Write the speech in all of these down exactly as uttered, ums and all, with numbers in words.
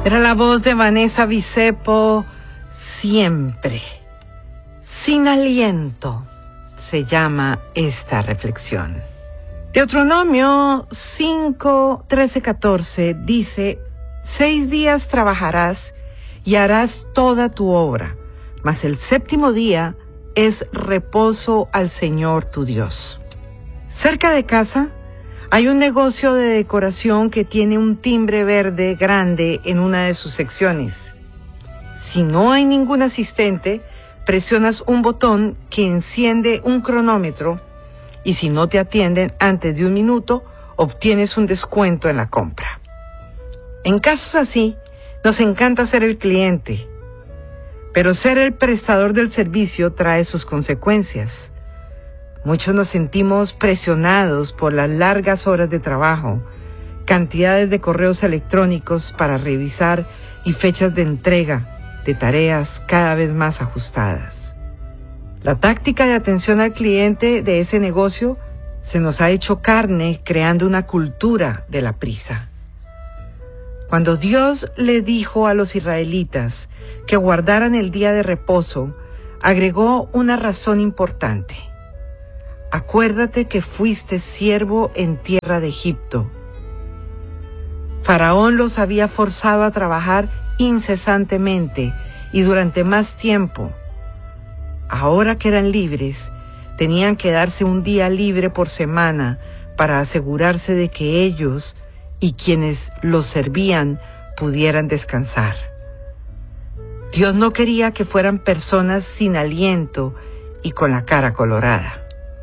Era la voz de Vanessa Bisepo, Siempre. Sin aliento se llama esta reflexión. Deuteronomio cinco, trece, catorce dice: Seis días trabajarás y harás toda tu obra, mas el séptimo día es reposo al Señor tu Dios. Cerca de casa hay un negocio de decoración que tiene un timbre verde grande en una de sus secciones. Si no hay ningún asistente, presionas un botón que enciende un cronómetro y si no te atienden antes de un minuto, obtienes un descuento en la compra. En casos así, nos encanta ser el cliente, pero ser el prestador del servicio trae sus consecuencias. Muchos nos sentimos presionados por las largas horas de trabajo, cantidades de correos electrónicos para revisar y fechas de entrega de tareas cada vez más ajustadas. La táctica de atención al cliente de ese negocio se nos ha hecho carne, creando una cultura de la prisa. Cuando Dios le dijo a los israelitas que guardaran el día de reposo, agregó una razón importante. Acuérdate que fuiste siervo en tierra de Egipto. Faraón los había forzado a trabajar incesantemente y durante más tiempo. Ahora que eran libres, tenían que darse un día libre por semana para asegurarse de que ellos y quienes los servían pudieran descansar. Dios no quería que fueran personas sin aliento y con la cara colorada.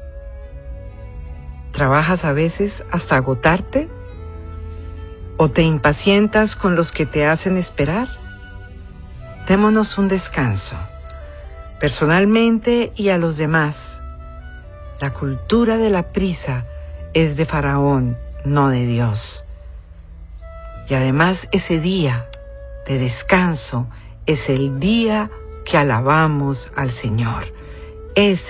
¿Trabajas a veces hasta agotarte? ¿O te impacientas con los que te hacen esperar? Démonos un descanso, personalmente y a los demás. La cultura de la prisa es de Faraón, no de Dios. Y además ese día de descanso es el día que alabamos al Señor. Ese